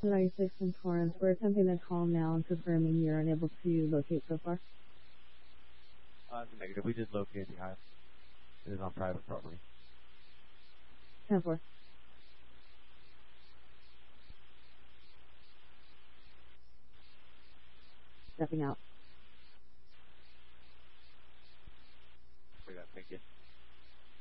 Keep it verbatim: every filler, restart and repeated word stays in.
ninety-six in Torrance. We're attempting to call now and confirming you're unable to locate so far. Uh, it's negative. We just located the hive. It is on private property. ten four. Stepping out. We got, thank you.